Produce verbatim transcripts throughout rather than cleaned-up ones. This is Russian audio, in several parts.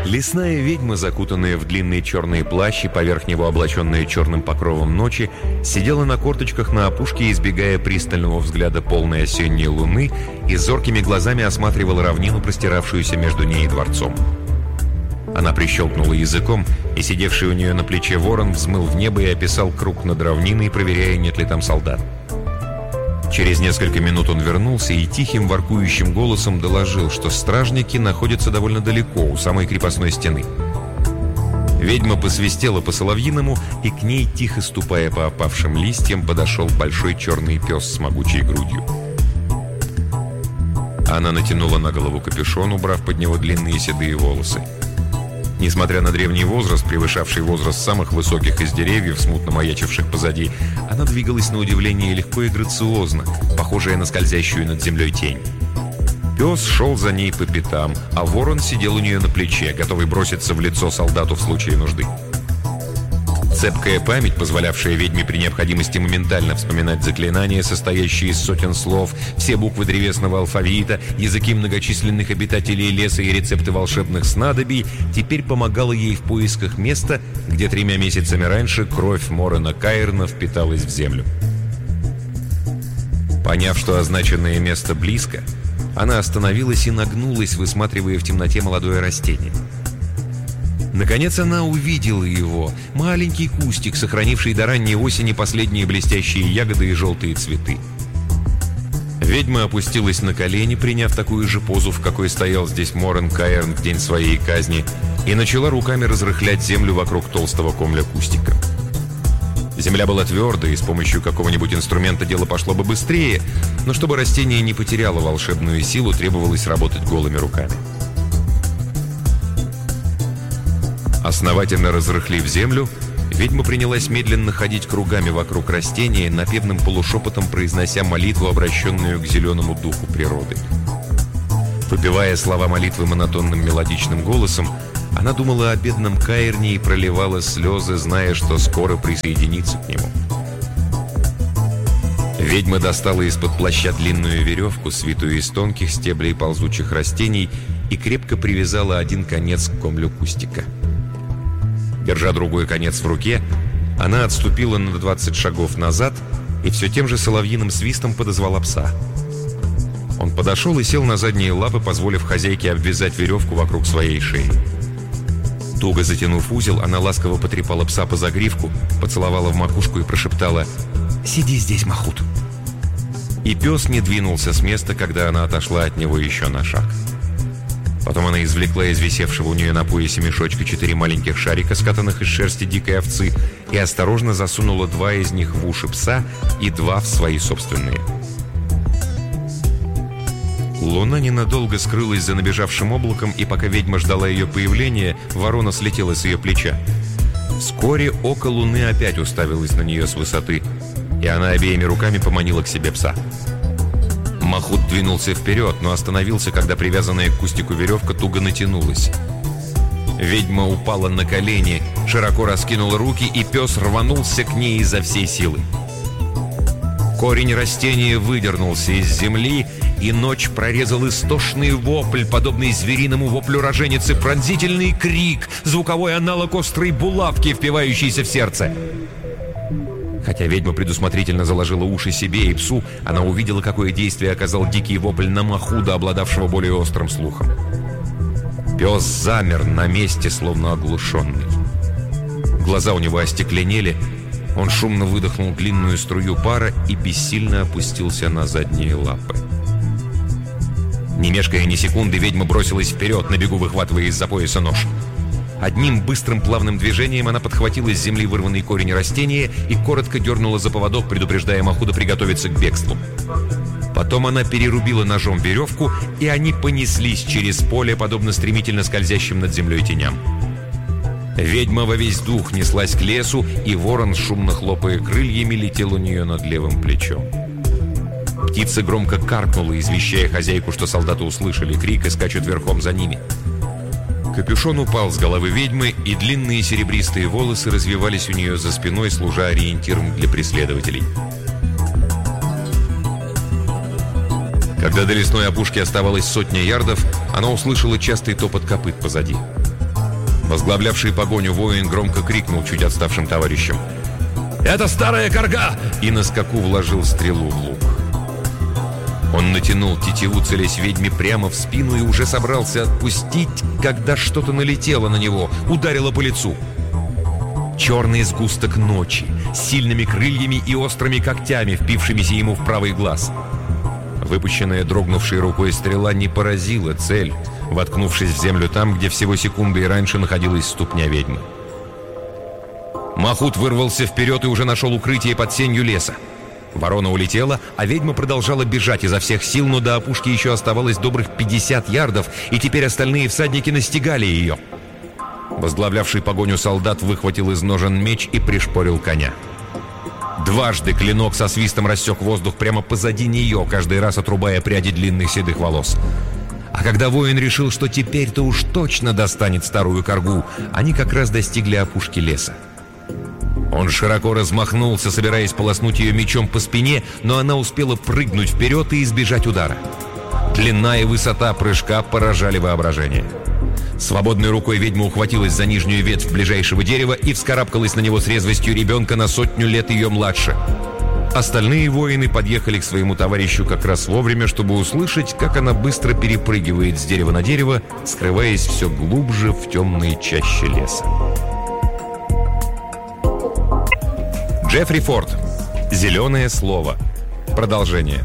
Лесная ведьма, закутанная в длинный черный плащ и поверх него облаченная черным покровом ночи, сидела на корточках на опушке, избегая пристального взгляда полной осенней луны, и зоркими глазами осматривала равнину, простиравшуюся между ней и дворцом. Она прищелкнула языком, и сидевший у нее на плече ворон взмыл в небо и описал круг над равниной, проверяя, нет ли там солдат. Через несколько минут он вернулся и тихим воркующим голосом доложил, что стражники находятся довольно далеко, у самой крепостной стены. Ведьма посвистела по соловьиному, и к ней, тихо ступая по опавшим листьям, подошел большой черный пес с могучей грудью. Она натянула на голову капюшон, убрав под него длинные седые волосы. Несмотря на древний возраст, превышавший возраст самых высоких из деревьев, смутно маячивших позади, она двигалась на удивление легко и грациозно, похожая на скользящую над землей тень. Пес шел за ней по пятам, а ворон сидел у нее на плече, готовый броситься в лицо солдату в случае нужды. Цепкая память, позволявшая ведьме при необходимости моментально вспоминать заклинания, состоящие из сотен слов, все буквы древесного алфавита, языки многочисленных обитателей леса и рецепты волшебных снадобий, теперь помогала ей в поисках места, где тремя месяцами раньше кровь Морена Каирна впиталась в землю. Поняв, что означенное место близко, она остановилась и нагнулась, высматривая в темноте молодое растение. Наконец она увидела его, маленький кустик, сохранивший до ранней осени последние блестящие ягоды и желтые цветы. Ведьма опустилась на колени, приняв такую же позу, в какой стоял здесь Морен Каирн в день своей казни, и начала руками разрыхлять землю вокруг толстого комля кустика. Земля была твердой, и с помощью какого-нибудь инструмента дело пошло бы быстрее, но чтобы растение не потеряло волшебную силу, требовалось работать голыми руками. Основательно разрыхлив землю, ведьма принялась медленно ходить кругами вокруг растения, напевным полушепотом произнося молитву, обращенную к зеленому духу природы. Выпевая слова молитвы монотонным мелодичным голосом, она думала о бедном Каирне и проливала слезы, зная, что скоро присоединится к нему. Ведьма достала из-под плаща длинную веревку, свитую из тонких стеблей ползучих растений, и крепко привязала один конец к комлю кустика. Держа другой конец в руке, она отступила на двадцать шагов назад и все тем же соловьиным свистом подозвала пса. Он подошел и сел на задние лапы, позволив хозяйке обвязать веревку вокруг своей шеи. Туго затянув узел, она ласково потрепала пса по загривку, поцеловала в макушку и прошептала: «Сиди здесь, Махут». И пес не двинулся с места, когда она отошла от него еще на шаг. Потом она извлекла из висевшего у нее на поясе мешочка четыре маленьких шарика, скатанных из шерсти дикой овцы, и осторожно засунула два из них в уши пса и два в свои собственные. Луна ненадолго скрылась за набежавшим облаком, и пока ведьма ждала ее появления, ворона слетела с ее плеча. Вскоре око луны опять уставилось на нее с высоты, и она обеими руками поманила к себе пса. Махут двинулся вперед, но остановился, когда привязанная к кустику веревка туго натянулась. Ведьма упала на колени, широко раскинула руки, и пес рванулся к ней изо всей силы. Корень растения выдернулся из земли, и ночь прорезал истошный вопль, подобный звериному воплю роженицы, пронзительный крик, звуковой аналог острой булавки, впивающейся в сердце. Хотя ведьма предусмотрительно заложила уши себе и псу, она увидела, какое действие оказал дикий вопль на Махуда, обладавшего более острым слухом. Пес замер на месте, словно оглушенный. Глаза у него остекленели, он шумно выдохнул длинную струю пара и бессильно опустился на задние лапы. Не мешкая ни секунды, ведьма бросилась вперед, на бегу выхватывая из-за пояса нож. Одним быстрым плавным движением она подхватила с земли вырванный корень растения и коротко дернула за поводок, предупреждая Махуда приготовиться к бегству. Потом она перерубила ножом веревку, и они понеслись через поле, подобно стремительно скользящим над землей теням. Ведьма во весь дух неслась к лесу, и ворон, шумно хлопая крыльями, летел у нее над левым плечом. Птица громко каркнула, извещая хозяйку, что солдаты услышали крик и скачут верхом за ними. Капюшон упал с головы ведьмы, и длинные серебристые волосы развивались у нее за спиной, служа ориентиром для преследователей. Когда до лесной опушки оставалось сотня ярдов, она услышала частый топот копыт позади. Возглавлявший погоню воин громко крикнул чуть отставшим товарищам: «Это старая карга!» и на скаку вложил стрелу в лук. Он натянул тетиву, целясь ведьме прямо в спину, и уже собрался отпустить, когда что-то налетело на него, ударило по лицу. Черный сгусток ночи, с сильными крыльями и острыми когтями, впившимися ему в правый глаз. Выпущенная дрогнувшей рукой стрела не поразила цель, воткнувшись в землю там, где всего секунды и раньше находилась ступня ведьмы. Махут вырвался вперед и уже нашел укрытие под сенью леса. Ворона улетела, а ведьма продолжала бежать изо всех сил, но до опушки еще оставалось добрых пятьдесят ярдов, и теперь остальные всадники настигали ее. Возглавлявший погоню солдат выхватил из ножен меч и пришпорил коня. Дважды клинок со свистом рассек воздух прямо позади нее, каждый раз отрубая пряди длинных седых волос. А когда воин решил, что теперь-то уж точно достанет старую каргу, они как раз достигли опушки леса. Он широко размахнулся, собираясь полоснуть ее мечом по спине, но она успела прыгнуть вперед и избежать удара. Длина и высота прыжка поражали воображение. Свободной рукой ведьма ухватилась за нижнюю ветвь ближайшего дерева и вскарабкалась на него с резвостью ребенка на сотню лет ее младше. Остальные воины подъехали к своему товарищу как раз вовремя, чтобы услышать, как она быстро перепрыгивает с дерева на дерево, скрываясь все глубже в темной чаще леса. Джеффри Форд. «Зеленое слово». Продолжение.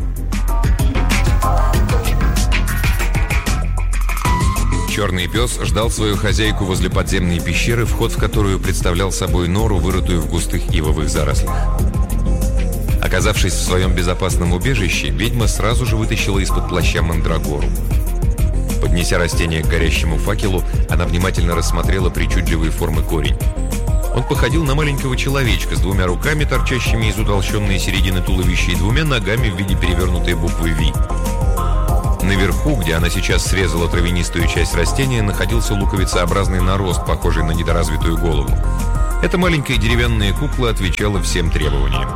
Черный пес ждал свою хозяйку возле подземной пещеры, вход в которую представлял собой нору, вырытую в густых ивовых зарослях. Оказавшись в своем безопасном убежище, ведьма сразу же вытащила из-под плаща мандрагору. Поднеся растение к горящему факелу, она внимательно рассмотрела причудливые формы корень. Он походил на маленького человечка с двумя руками, торчащими из утолщенной середины туловища, и двумя ногами в виде перевернутой буквы «Ви». Наверху, где она сейчас срезала травянистую часть растения, находился луковицеобразный нарост, похожий на недоразвитую голову. Эта маленькая деревянная кукла отвечала всем требованиям.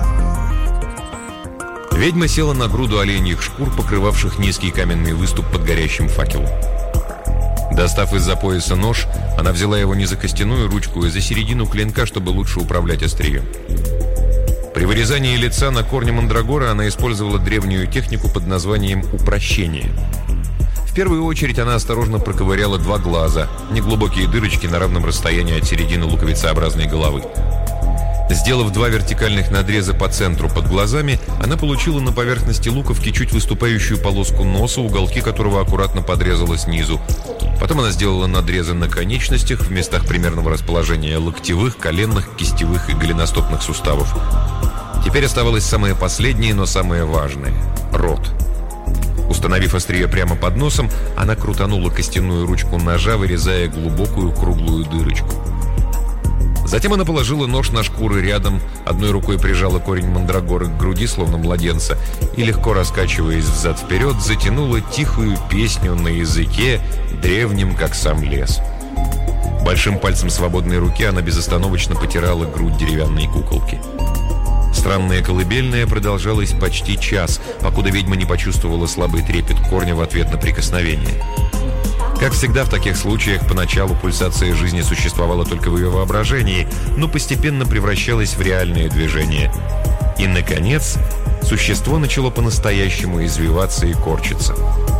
Ведьма села на груду оленьих шкур, покрывавших низкий каменный выступ под горящим факелом. Достав из-за пояса нож, она взяла его не за костяную ручку, а за середину клинка, чтобы лучше управлять острием. При вырезании лица на корне мандрагоры она использовала древнюю технику под названием «упрощение». В первую очередь она осторожно проковыряла два глаза, неглубокие дырочки на равном расстоянии от середины луковицеобразной головы. Сделав два вертикальных надреза по центру под глазами, она получила на поверхности луковки чуть выступающую полоску носа, уголки которого аккуратно подрезала снизу. Потом она сделала надрезы на конечностях в местах примерного расположения локтевых, коленных, кистевых и голеностопных суставов. Теперь оставалось самое последнее, но самое важное – рот. Установив острие прямо под носом, она крутанула костяную ручку ножа, вырезая глубокую круглую дырочку. Затем она положила нож на шкуры рядом, одной рукой прижала корень мандрагоры к груди, словно младенца, и, легко раскачиваясь взад-вперед, затянула тихую песню на языке, древнем, как сам лес. Большим пальцем свободной руки она безостановочно потирала грудь деревянной куколки. Странная колыбельная продолжалась почти час, покуда ведьма не почувствовала слабый трепет корня в ответ на прикосновение. Как всегда в таких случаях, поначалу пульсация жизни существовала только в ее воображении, но постепенно превращалась в реальное движение. И, наконец, существо начало по-настоящему извиваться и корчиться.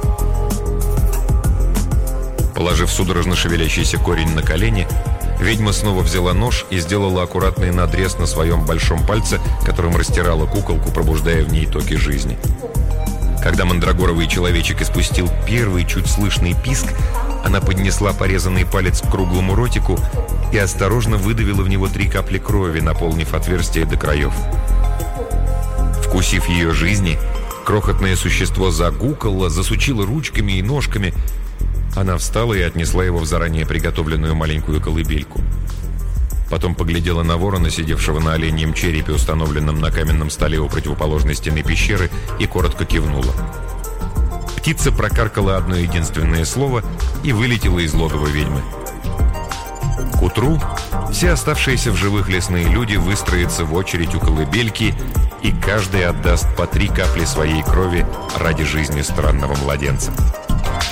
Положив судорожно шевелящийся корень на колени, ведьма снова взяла нож и сделала аккуратный надрез на своем большом пальце, которым растирала куколку, пробуждая в ней токи жизни. Когда мандрагоровый человечек испустил первый чуть слышный писк, она поднесла порезанный палец к круглому ротику и осторожно выдавила в него три капли крови, наполнив отверстие до краев. Вкусив ее жизни, крохотное существо загукало, засучило ручками и ножками. Она встала и отнесла его в заранее приготовленную маленькую колыбельку. Потом поглядела на ворона, сидевшего на оленьем черепе, установленном на каменном столе у противоположной стены пещеры, и коротко кивнула. Птица прокаркала одно единственное слово и вылетела из логова ведьмы. К утру все оставшиеся в живых лесные люди выстроятся в очередь у колыбельки, и каждый отдаст по три капли своей крови ради жизни странного младенца.